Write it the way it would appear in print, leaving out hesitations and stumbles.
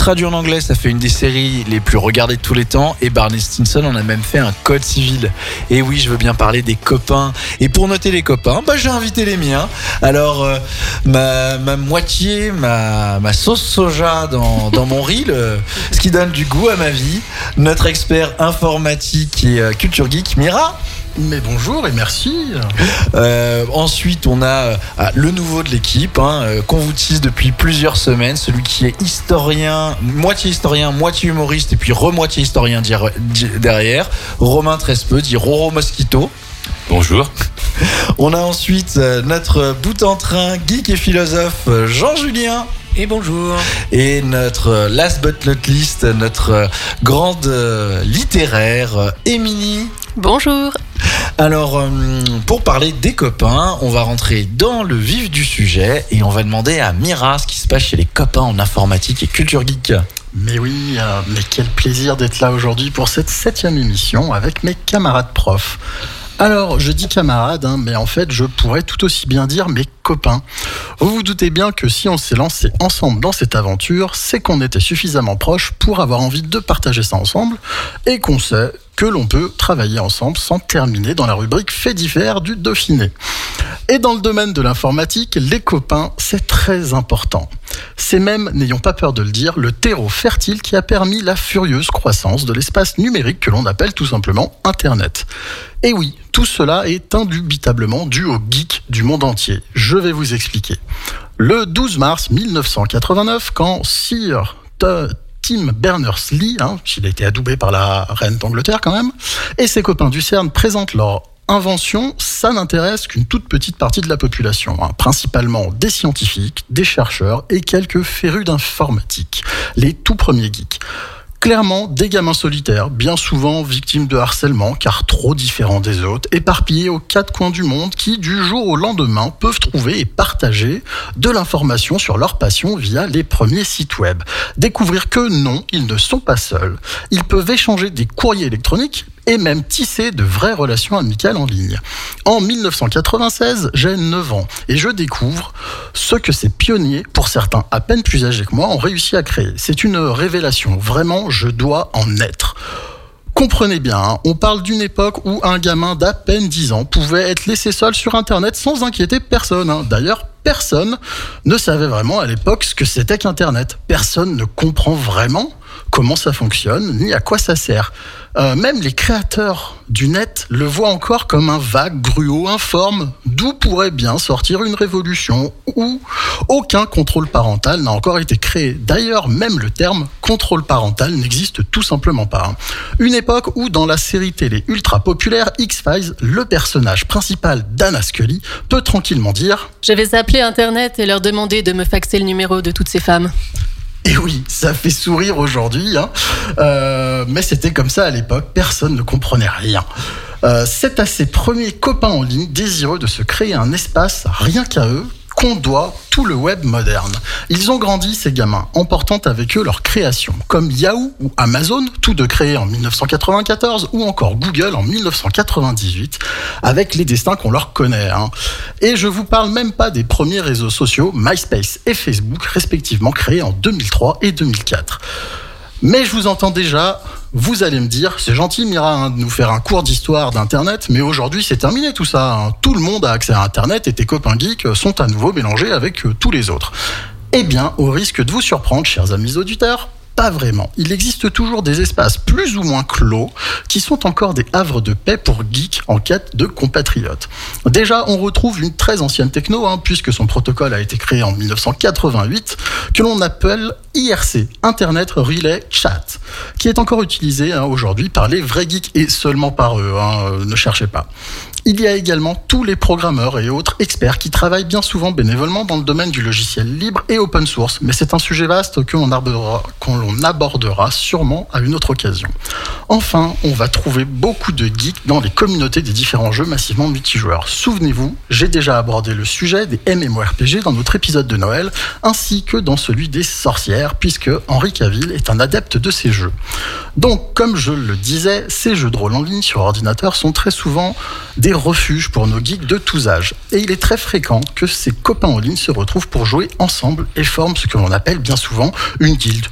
traduit en anglais, ça fait une des séries les plus regardées de tous les temps. Et Barney Stinson en a même fait un code civil. Et oui, je veux bien parler des copains. Et pour noter les copains, j'ai invité les miens. Alors, ma moitié, ma sauce soja dans mon riz, ce qui donne du goût à ma vie. Notre expert informatique et culture geek, Mira. Mais bonjour et merci. Ensuite, on a le nouveau de l'équipe, qu'on vous tease depuis plusieurs semaines, celui qui est historien, moitié humoriste et puis remoitié historien derrière, Romain Trespeux, dit Roro Mosquito. Bonjour. On a ensuite notre bout en train, geek et philosophe, Jean-Julien. Et bonjour. Et notre last but not least, notre grande littéraire, Émilie. Bonjour. Alors, pour parler des copains, on va rentrer dans le vif du sujet et on va demander à Mira ce qui se passe chez les copains en informatique et culture geek. Mais oui, mais quel plaisir d'être là aujourd'hui pour cette 7e émission avec mes camarades profs. Alors, je dis camarades, mais en fait, je pourrais tout aussi bien dire mes copains. Vous vous doutez bien que si on s'est lancé ensemble dans cette aventure, c'est qu'on était suffisamment proches pour avoir envie de partager ça ensemble et qu'on sait que l'on peut travailler ensemble sans terminer dans la rubrique faits divers du Dauphiné. Et dans le domaine de l'informatique, les copains, c'est très important. C'est même, n'ayons pas peur de le dire, le terreau fertile qui a permis la furieuse croissance de l'espace numérique que l'on appelle tout simplement Internet. Et oui, tout cela est indubitablement dû aux geeks du monde entier. Je vais vous expliquer. Le 12 mars 1989, quand Sir Tim Berners-Lee, il a été adoubé par la reine d'Angleterre quand même, et ses copains du CERN présentent leur invention, ça n'intéresse qu'une toute petite partie de la population, principalement des scientifiques, des chercheurs et quelques férus d'informatique, les tout premiers geeks. Clairement, des gamins solitaires, bien souvent victimes de harcèlement, car trop différents des autres, éparpillés aux 4 coins du monde, qui, du jour au lendemain, peuvent trouver et partager de l'information sur leur passion via les premiers sites web. Découvrir que non, ils ne sont pas seuls. Ils peuvent échanger des courriers électroniques et même tisser de vraies relations amicales en ligne. En 1996, j'ai 9 ans et je découvre ce que ces pionniers, pour certains à peine plus âgés que moi, ont réussi à créer. C'est une révélation, vraiment, je dois en être. Comprenez bien, on parle d'une époque où un gamin d'à peine 10 ans pouvait être laissé seul sur Internet sans inquiéter personne. D'ailleurs, personne ne savait vraiment à l'époque ce que c'était qu'Internet. Personne ne comprend vraiment comment ça fonctionne, ni à quoi ça sert. Même les créateurs du net le voient encore comme un vague gruau informe, d'où pourrait bien sortir une révolution où aucun contrôle parental n'a encore été créé. D'ailleurs, même le terme contrôle parental n'existe tout simplement pas. Une époque où, dans la série télé ultra populaire X-Files, le personnage principal d'Anna Scully peut tranquillement dire « Je vais appeler Internet et leur demander de me faxer le numéro de toutes ces femmes. » Et oui, ça fait sourire aujourd'hui, mais c'était comme ça à l'époque, personne ne comprenait rien. C'est à ces premiers copains en ligne désireux de se créer un espace rien qu'à eux qu'on doit tout le web moderne. Ils ont grandi, ces gamins, emportant avec eux leur création, comme Yahoo ou Amazon, tous deux créés en 1994, ou encore Google en 1998, avec les destins qu'on leur connaît. Et je vous parle même pas des premiers réseaux sociaux, MySpace et Facebook, respectivement créés en 2003 et 2004. Mais je vous entends déjà, vous allez me dire, c'est gentil Mira de nous faire un cours d'histoire d'Internet, mais aujourd'hui c'est terminé tout ça. Tout le monde a accès à Internet et tes copains geeks sont à nouveau mélangés avec tous les autres. Eh bien, au risque de vous surprendre, chers amis auditeurs, pas vraiment. Il existe toujours des espaces plus ou moins clos qui sont encore des havres de paix pour geeks en quête de compatriotes. Déjà, on retrouve une très ancienne techno, puisque son protocole a été créé en 1988, que l'on appelle IRC, Internet Relay Chat, qui est encore utilisé aujourd'hui par les vrais geeks et seulement par eux, ne cherchez pas. Il y a également tous les programmeurs et autres experts qui travaillent bien souvent bénévolement dans le domaine du logiciel libre et open source. Mais c'est un sujet vaste que l'on abordera sûrement à une autre occasion. Enfin, on va trouver beaucoup de geeks dans les communautés des différents jeux massivement multijoueurs. Souvenez-vous, j'ai déjà abordé le sujet des MMORPG dans notre épisode de Noël, ainsi que dans celui des sorcières, puisque Henry Cavill est un adepte de ces jeux. Donc, comme je le disais, ces jeux de rôle en ligne sur ordinateur sont très souvent des refuges pour nos geeks de tous âges. Et il est très fréquent que ces copains en ligne se retrouvent pour jouer ensemble et forment ce que l'on appelle bien souvent une guilde,